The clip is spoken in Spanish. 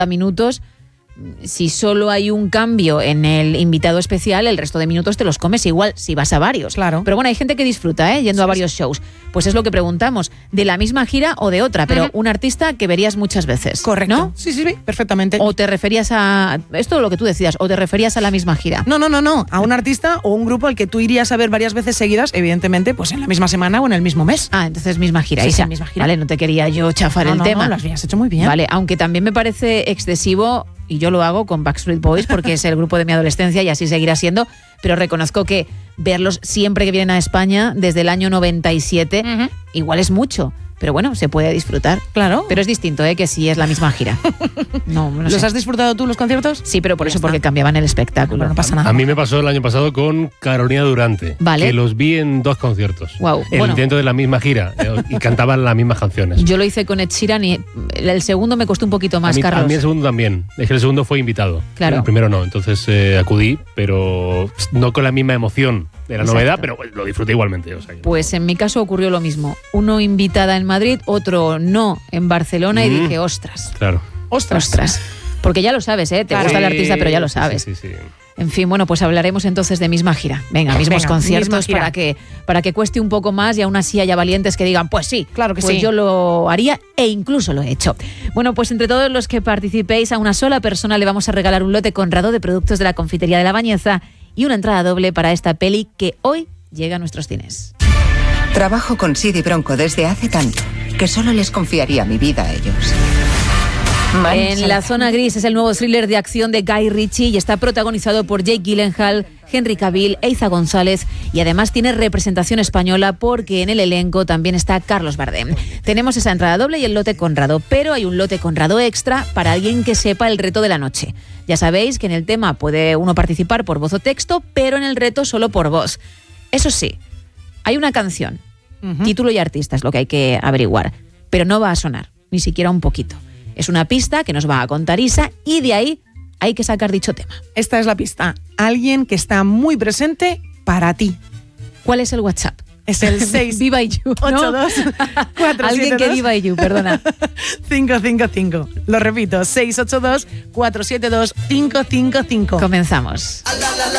minutos. Si solo hay un cambio en el invitado especial, el resto de minutos te los comes igual si vas a varios. Claro. Pero bueno, hay gente que disfruta, yendo a varios shows. Pues es lo que preguntamos, de la misma gira o de otra, pero un artista que verías muchas veces. Correcto. ¿No? Sí, perfectamente. O te referías a... Esto es lo que tú decías, o te referías a la misma gira. No. A un artista o un grupo al que tú irías a ver varias veces seguidas, evidentemente, pues en la misma semana o en el mismo mes. Ah, entonces misma gira. Sí, misma gira. Vale, no te quería yo chafar el tema. No, lo habías hecho muy bien. Vale, aunque también me parece excesivo, y yo lo hago con Backstreet Boys porque es el grupo de mi adolescencia y así seguirá siendo, pero reconozco que verlos siempre que vienen a España desde el año 97 igual es mucho. Pero bueno, se puede disfrutar. Claro. Pero es distinto, que si es la misma gira. No ¿Los sé. has disfrutado tú los conciertos? Sí, pero por eso, porque cambiaban el espectáculo. Pero no pasa nada. A mí me pasó el año pasado con Carolina Durante, Vale. que los vi en 2 conciertos. Wow. Dentro de la misma gira, y cantaban las mismas canciones. Yo lo hice con Ed Sheeran y el segundo me costó un poquito más, Carlos. A mí el segundo también. Es que el segundo fue invitado. Claro. El primero no. Entonces acudí, pero no con la misma emoción de la novedad, pero lo disfruté igualmente. O sea, pues en mi caso ocurrió lo mismo. Uno invitada en Madrid, otro no en Barcelona, y dije, ostras. Claro. Ostras. Porque ya lo sabes, te gusta el artista, pero ya lo sabes. Sí. En fin, bueno, pues hablaremos entonces de misma gira. Mismos conciertos para que cueste un poco más y aún así haya valientes que digan, pues sí, claro que pues sí. Yo lo haría e incluso lo he hecho. Bueno, pues entre todos los que participéis, a una sola persona le vamos a regalar un lote Conrado de productos de la confitería de La Bañeza y una entrada doble para esta peli que hoy llega a nuestros cines. Trabajo con Sid y Bronco desde hace tanto que solo les confiaría mi vida a ellos. En la zona gris es el nuevo thriller de acción de Guy Ritchie y está protagonizado por Jake Gyllenhaal, Henry Cavill, Eiza González y además tiene representación española porque en el elenco también está Carlos Bardem. Tenemos esa entrada doble y el lote Conrado, pero hay un lote Conrado extra para alguien que sepa el reto de la noche. Ya sabéis que en el tema puede uno participar por voz o texto, pero en el reto solo por voz. Eso sí, hay una canción, título y artista es lo que hay que averiguar, pero no va a sonar, ni siquiera un poquito. Es una pista que nos va a contar Isa y de ahí hay que sacar dicho tema. Esta es la pista. Alguien que está muy presente para ti. ¿Cuál es el WhatsApp? Es el 6 Viva You, ¿no? 82 472 Alguien que viva You, perdona. 555. Lo repito, 682 472 555. Comenzamos.